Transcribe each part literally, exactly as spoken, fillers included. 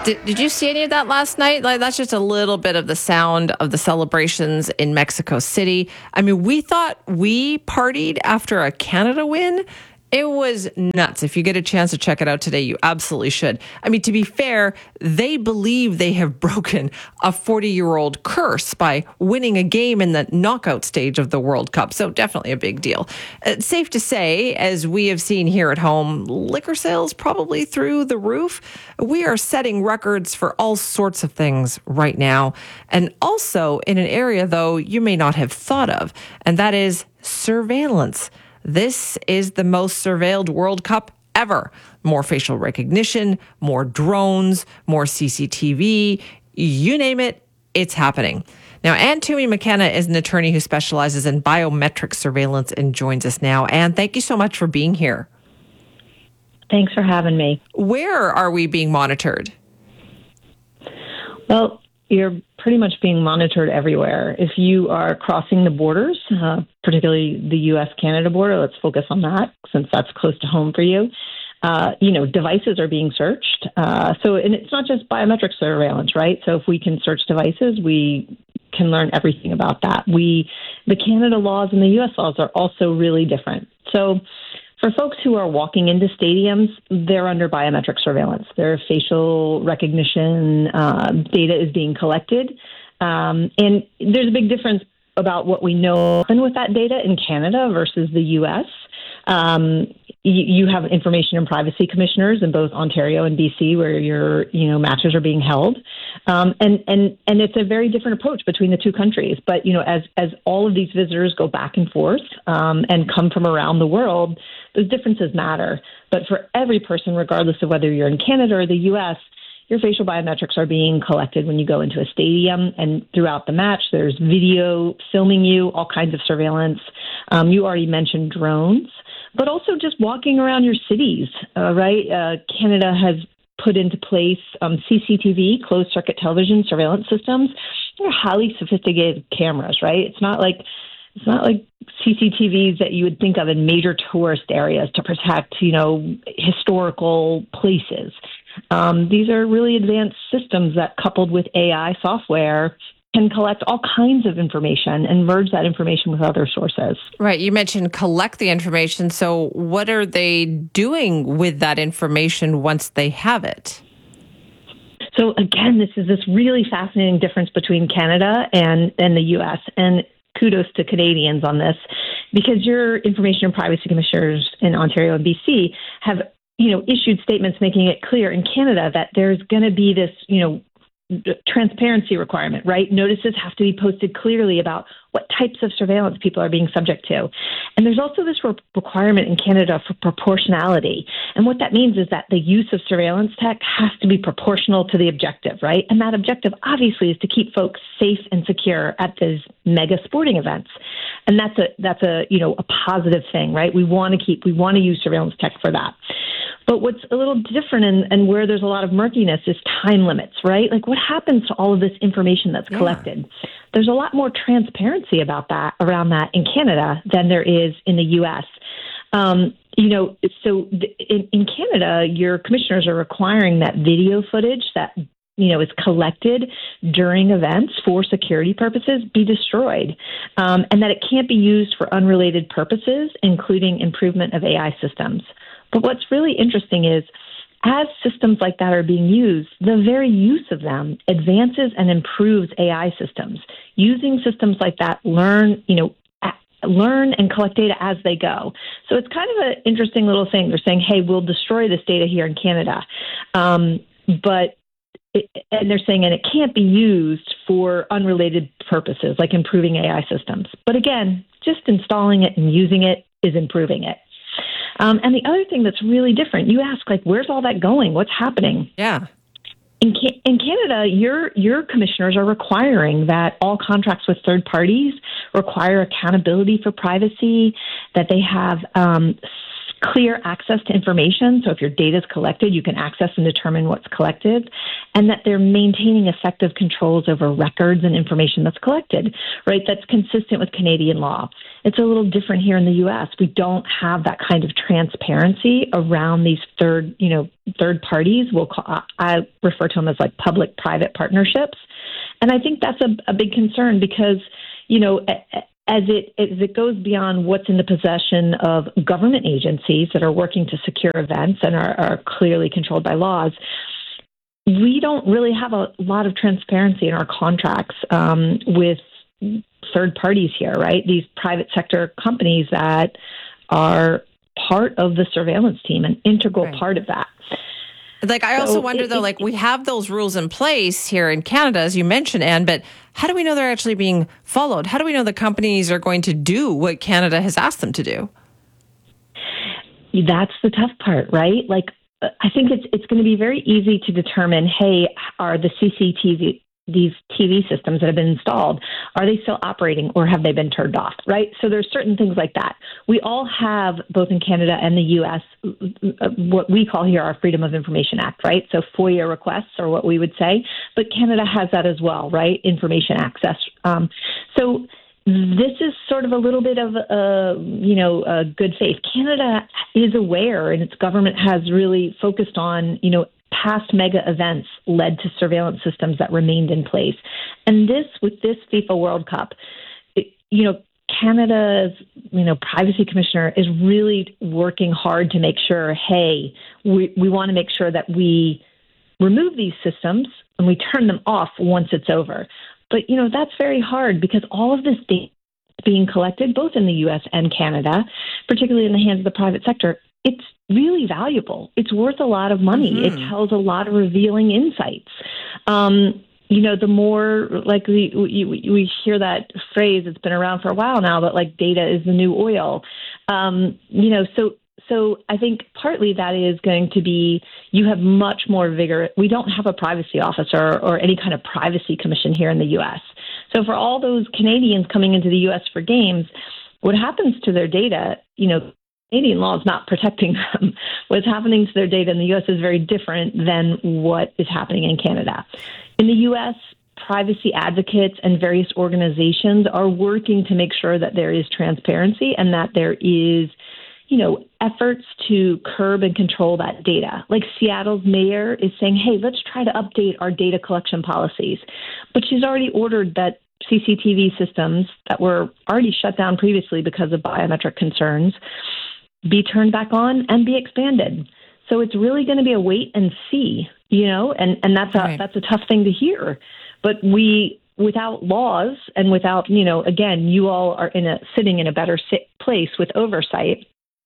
Did, did you see any of that last night? Like, that's just a little bit of the sound of the celebrations in Mexico City. I mean, we thought we partied after a Canada win. It was nuts. If you get a chance to check it out today, you absolutely should. I mean, to be fair, they believe they have broken a forty-year-old curse by winning a game in the knockout stage of the World Cup. So definitely a big deal. It's safe to say, as we have seen here at home, liquor sales probably through the roof. We are setting records for all sorts of things right now. And also in an area, though, you may not have thought of, and that is surveillance. This is the most surveilled World Cup ever. More facial recognition, more drones, more C C T V, you name it, it's happening. Now, Anne Toomey McKenna is an attorney who specializes in biometric surveillance and joins us now. Anne, thank you so much for being here. Thanks for having me. Where are we being monitored? Well, you're pretty much being monitored everywhere. If you are crossing the borders, uh, particularly the U S Canada border, let's focus on that since that's close to home for you. Uh, you know, devices are being searched. Uh, so, and it's not just biometric surveillance, right? So if we can search devices, we can learn everything about that. We, the Canada laws and the U S laws are also really different. So for folks who are walking into stadiums, they're under biometric surveillance. Their facial recognition uh, data is being collected. Um, and there's a big difference about what we know with that data in Canada versus the U S. Um, you, you have information and privacy commissioners in both Ontario and B C where your you know matches are being held. Um, and, and, and it's a very different approach between the two countries. But, you know, as, as all of these visitors go back and forth um, and come from around the world, those differences matter. But for every person, regardless of whether you're in Canada or the U S, your facial biometrics are being collected when you go into a stadium, and throughout the match, there's video filming you, all kinds of surveillance. Um, you already mentioned drones, but also just walking around your cities, uh, right? Uh, Canada has put into place um, C C T V, closed circuit television surveillance systems. They're highly sophisticated cameras, right? It's not like It's not like C C T Vs that you would think of in major tourist areas to protect, you know, historical places. Um, these are really advanced systems that, coupled with A I software, can collect all kinds of information and merge that information with other sources. Right. You mentioned collect the information. So what are they doing with that information once they have it? So again, this is this really fascinating difference between Canada and, and the U S. And kudos to Canadians on this, because your information and privacy commissioners in Ontario and B C have, you know, issued statements making it clear in Canada that there's going to be this, you know, transparency requirement, right? Notices have to be posted clearly about what types of surveillance people are being subject to. And there's also this re- requirement in Canada for proportionality. And what that means is that the use of surveillance tech has to be proportional to the objective, right? And that objective obviously is to keep folks safe and secure at these mega sporting events. And that's a that's a you know a positive thing, right? We want to keep we want to use surveillance tech for that. But what's a little different and, and where there's a lot of murkiness is time limits, right? Like what happens to all of this information that's yeah. collected? There's a lot more transparency about that around that in Canada than there is in the U S. Um, you know, so th- in, in Canada, your commissioners are requiring that video footage that you know, is collected during events for security purposes be destroyed, um, and that it can't be used for unrelated purposes, including improvement of A I systems. But what's really interesting is, as systems like that are being used, the very use of them advances and improves A I systems. Using systems like that learn, you know, learn and collect data as they go. So it's kind of an interesting little thing. They're saying, hey, we'll destroy this data here in Canada. Um, but it, and they're saying, and it can't be used for unrelated purposes, like improving A I systems. But again, just installing it and using it is improving it. Um, and the other thing that's really different, you ask, like, where's all that going? What's happening? Yeah. In, Ca- in Canada, your your commissioners are requiring that all contracts with third parties require accountability for privacy, that they have um, clear access to information. So if your data is collected, you can access and determine what's collected, and that they're maintaining effective controls over records and information that's collected, right? That's consistent with Canadian law. It's a little different here in the U S. We don't have that kind of transparency around these third, you know, third parties. We'll call, I refer to them as like public-private partnerships. And I think that's a, a big concern because, you know, as it as it goes beyond what's in the possession of government agencies that are working to secure events and are, are clearly controlled by laws, we don't really have a lot of transparency in our contracts um, with third parties here, right? These private sector companies that are part of the surveillance team, an integral right. part of that. Like, I also so wonder, it, though, like, we have those rules in place here in Canada, as you mentioned, Anne, but how do we know they're actually being followed? How do we know the companies are going to do what Canada has asked them to do? That's the tough part, right? Like, I think it's it's going to be very easy to determine, hey, are the C C T V, these T V systems that have been installed, are they still operating or have they been turned off, right? So there's certain things like that. We all have, both in Canada and the U S, what we call here our Freedom of Information Act, right? So FOIA requests are what we would say, but Canada has that as well, right? Information access. Um, so this is sort of a little bit of a, you know, a good faith. Canada is aware, and its government has really focused on, you know, past mega events led to surveillance systems that remained in place. And this, with this FIFA World Cup, it, you know, Canada's, you know, privacy commissioner is really working hard to make sure, hey, we, we want to make sure that we remove these systems and we turn them off once it's over. But, you know, that's very hard because all of this data is being collected, both in the U S and Canada, particularly in the hands of the private sector. It's really valuable. It's worth a lot of money. Mm-hmm. It tells a lot of revealing insights. Um, you know, the more, like, we, we we hear that phrase, it's been around for a while now, but like data is the new oil. Um, you know, so so I think partly that is going to be, you have much more vigor. We don't have a privacy officer or any kind of privacy commission here in the U S. So for all those Canadians coming into the U S for games, what happens to their data, you know, Canadian law is not protecting them. What's happening to their data in the U S is very different than what is happening in Canada. In the U S, privacy advocates and various organizations are working to make sure that there is transparency and that there is, you know, efforts to curb and control that data. Like Seattle's mayor is saying, hey, let's try to update our data collection policies. But she's already ordered that C C T V systems that were already shut down previously because of biometric concerns be turned back on and be expanded. So it's really going to be a wait and see, you know, and, and that's a right. that's a tough thing to hear. But we, without laws and without, you know, again, you all are in a sitting in a better sit place with oversight.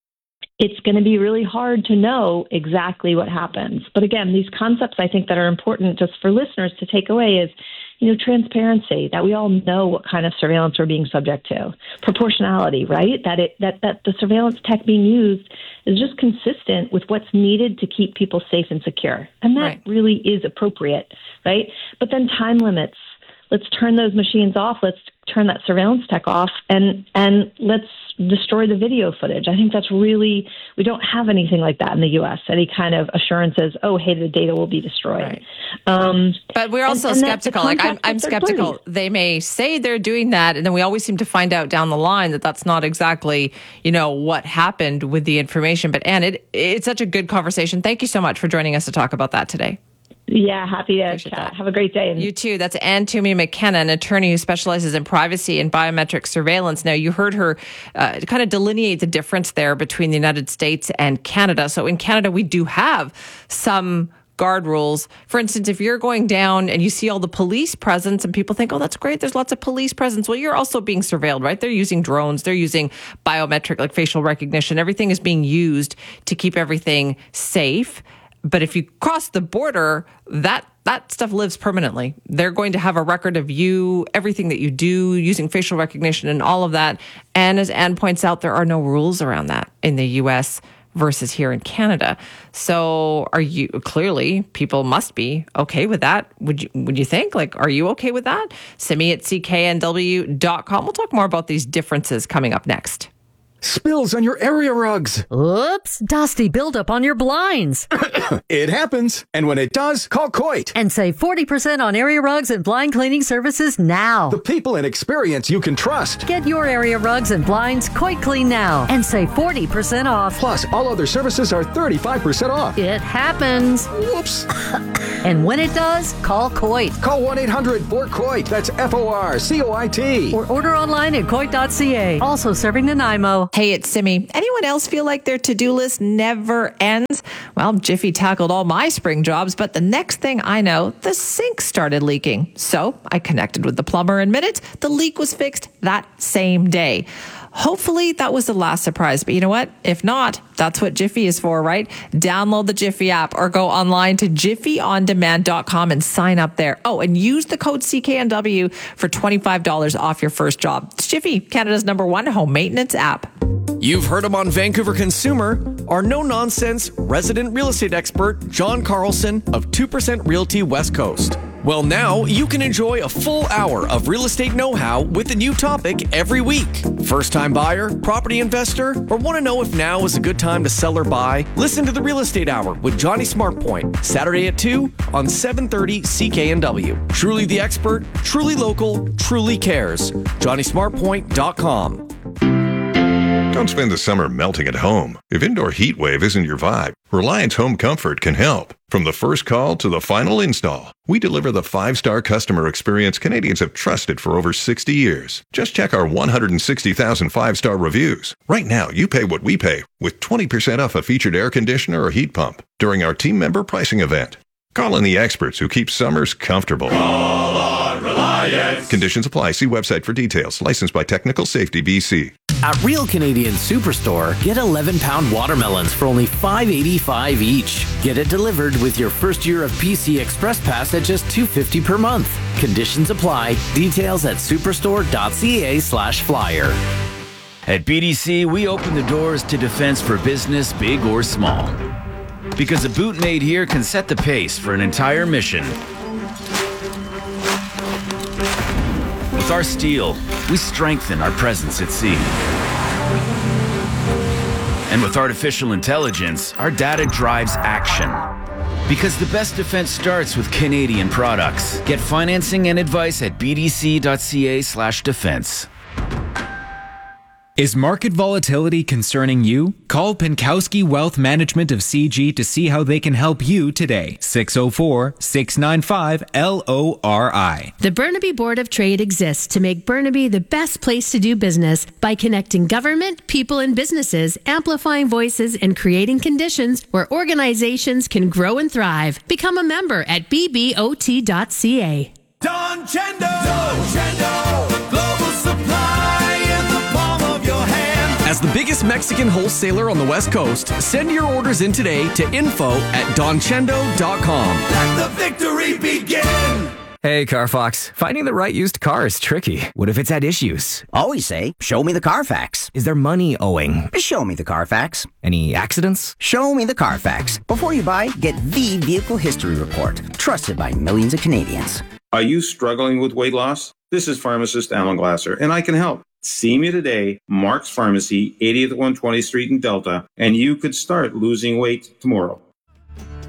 It's going to be really hard to know exactly what happens. But again, these concepts I think that are important just for listeners to take away is, you know, transparency, that we all know what kind of surveillance we're being subject to. Proportionality, right? That it that, that the surveillance tech being used is just consistent with what's needed to keep people safe and secure. And that right. really is appropriate, right? But then time limits. Let's turn those machines off. Let's turn that surveillance tech off and and let's destroy the video footage. I think that's really, we don't have anything like that in the U S, any kind of assurances, oh, hey, the data will be destroyed. Right. Um, but we're also and, and skeptical. Like I'm, I'm skeptical. Parties. They may say they're doing that, and then we always seem to find out down the line that that's not exactly, you know, what happened with the information. But Anne, it, it's such a good conversation. Thank you so much for joining us to talk about that today. Yeah, happy to chat. That. Have a great day. You too. That's Anne Toomey McKenna, an attorney who specializes in privacy and biometric surveillance. Now, you heard her uh, kind of delineate the difference there between the United States and Canada. So in Canada, we do have some guard rules. For instance, if you're going down and you see all the police presence and people think, oh, that's great, there's lots of police presence. Well, you're also being surveilled, right? They're using drones. They're using biometric, like facial recognition. Everything is being used to keep everything safe. But if you cross the border, that that stuff lives permanently. They're going to have a record of you, everything that you do, using facial recognition and all of that. And as Anne points out, there are no rules around that in the U S versus here in Canada. So are you, clearly, people must be okay with that. Would you, would you think? Like, are you okay with that? Send me at C K N W dot com. We'll talk more about these differences coming up next. Spills on your area rugs. Oops, dusty buildup on your blinds. It happens. And when it does, call Coit. And save forty percent on area rugs and blind cleaning services now. The people and experience you can trust. Get your area rugs and blinds Coit Clean now and save forty percent off. Plus, all other services are thirty-five percent off. It happens. Whoops. And when it does, call Coit. Call one eight hundred four COIT. That's F O R C O I T. Or order online at coit dot c a. Also serving Nanaimo. Hey, it's Simi. Anyone else feel like their to-do list never ends? Well, Jiffy tackled all my spring jobs, but the next thing I know, the sink started leaking. So I connected with the plumber in minutes. The leak was fixed that same day. Hopefully that was the last surprise. But you know what? If not, that's what Jiffy is for, right? Download the Jiffy app or go online to jiffy on demand dot com and sign up there. Oh, and use the code C K N W for twenty-five dollars off your first job. It's Jiffy, Canada's number one home maintenance app. You've heard him on Vancouver Consumer, our no-nonsense resident real estate expert, John Carlson of two percent Realty West Coast. Well, now you can enjoy a full hour of real estate know-how with a new topic every week. First-time buyer, property investor, or want to know if now is a good time to sell or buy? Listen to the Real Estate Hour with Johnny Smartpoint, Saturday at two on seven thirty C K N W. Truly the expert, truly local, truly cares. johnny smartpoint dot com. Don't spend the summer melting at home. If indoor heat wave isn't your vibe, Reliance Home Comfort can help. From the first call to the final install, we deliver the five-star customer experience Canadians have trusted for over sixty years. Just check our one hundred sixty thousand five-star reviews. Right now, you pay what we pay with twenty percent off a featured air conditioner or heat pump during our team member pricing event. Call in the experts who keep summers comfortable. Call on Reliance. Conditions apply. See website for details. Licensed by Technical Safety B C. At Real Canadian Superstore, get eleven pound watermelons for only five eighty-five each. Get it delivered with your first year of P C Express Pass at just two fifty per month. Conditions apply. Details at superstore dot c a slash flyer. At B D C, we open the doors to defense for business, big or small. Because a boot made here can set the pace for an entire mission. With our steel, we strengthen our presence at sea. And with artificial intelligence, our data drives action. Because the best defense starts with Canadian products. Get financing and advice at b d c dot c a slash defense. Is market volatility concerning you? Call Pinkowski Wealth Management of C G to see how they can help you today. six oh four, six nine five, L O R I. The Burnaby Board of Trade exists to make Burnaby the best place to do business by connecting government, people, and businesses, amplifying voices, and creating conditions where organizations can grow and thrive. Become a member at b b o t dot c a. Don Chendo. Don Chendo. Global supply in the palm of your hand. As the biggest Mexican wholesaler on the West Coast, send your orders in today to info at don chendo dot com. Let the victory begin. Hey, Carfox. Finding the right used car is tricky. What if it's had issues? Always say, show me the Carfax. Is there money owing? Show me the Carfax. Any accidents? Show me the Carfax. Before you buy, get the Vehicle History Report, trusted by millions of Canadians. Are you struggling with weight loss? This is pharmacist Alan Glasser, and I can help. See me today, Mark's Pharmacy, eightieth one hundred twentieth Street in Delta, and you could start losing weight tomorrow.